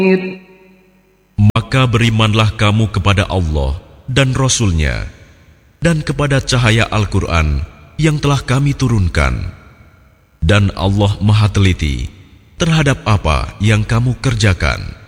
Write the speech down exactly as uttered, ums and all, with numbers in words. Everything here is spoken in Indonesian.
Maka berimanlah kamu kepada Allah dan Rasul-Nya, dan kepada cahaya Al-Quran yang telah kami turunkan. Dan Allah Maha Teliti terhadap apa yang kamu kerjakan.